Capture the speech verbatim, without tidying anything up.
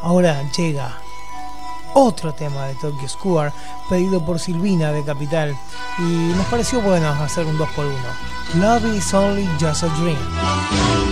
Ahora llega otro tema de Tokyo Square pedido por Silvina de Capital y nos pareció bueno hacer un dos por uno. Love is only just a dream.